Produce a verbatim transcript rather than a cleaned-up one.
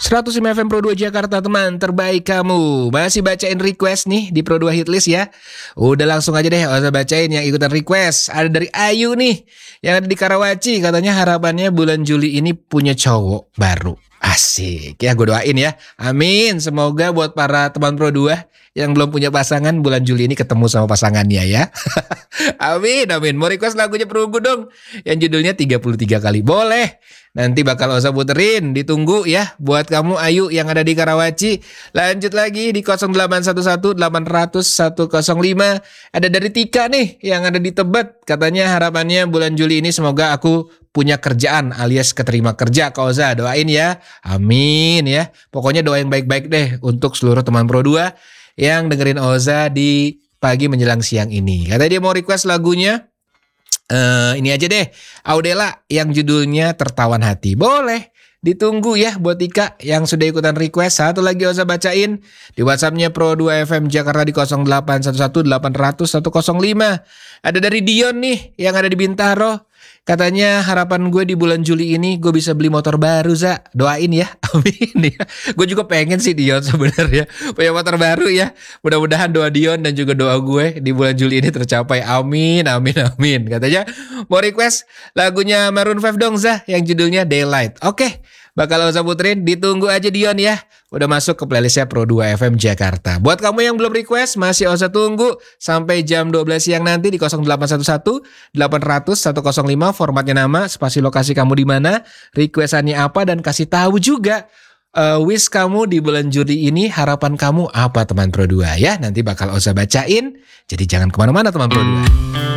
seratus lima F M Pro dua Jakarta, teman terbaik kamu. Masih bacain request nih di Pro dua Hitlist ya. Udah langsung aja deh, usah bacain yang ikutan request. Ada dari Ayu nih, yang ada di Karawaci. Katanya harapannya bulan Juli ini punya cowok baru. Asik, ya gue doain ya. Amin, semoga buat para teman Pro dua yang belum punya pasangan, bulan Juli ini ketemu sama pasangannya ya. Amin, amin. Mau request lagunya Perunggu dong, yang judulnya tiga puluh tiga kali. Boleh, nanti bakal Oza puterin. Ditunggu ya buat kamu Ayu yang ada di Karawaci. Lanjut lagi di nol delapan satu satu delapan nol nol satu nol lima. Ada dari Tika nih yang ada di Tebet. Katanya harapannya bulan Juli ini semoga aku punya kerjaan alias keterima kerja. Kak Oza doain ya. Amin ya. Pokoknya doa yang baik-baik deh untuk seluruh teman Pro dua yang dengerin Oza di pagi menjelang siang ini. Katanya dia mau request lagunya uh, ini aja deh, Audela yang judulnya Tertawan Hati. Boleh, ditunggu ya buat Tika yang sudah ikutan request. Satu lagi Oza bacain di WhatsAppnya Pro dua F M Jakarta di nol delapan satu satu delapan nol nol satu nol lima. Ada dari Dion nih yang ada di Bintaro. Katanya harapan gue di bulan Juli ini gue bisa beli motor baru, Za. Doain ya, amin ya. Gue juga pengen sih Dion sebenarnya punya motor baru ya. Mudah-mudahan doa Dion dan juga doa gue di bulan Juli ini tercapai. Amin, amin, amin. Katanya mau request lagunya Maroon five dong, Za, yang judulnya Daylight. Oke, bakal Oza puterin. Ditunggu aja Dion ya. Udah masuk ke playlistnya Pro dua F M Jakarta. Buat kamu yang belum request, masih Oza tunggu sampai jam dua belas siang nanti di nol delapan satu satu delapan nol nol satu nol lima. Formatnya nama, spasi lokasi kamu di mana, requestannya apa, dan kasih tahu juga uh, wish kamu di bulan Juli ini, harapan kamu apa teman Pro dua ya. Nanti bakal Oza bacain. Jadi jangan kemana-mana teman Pro dua.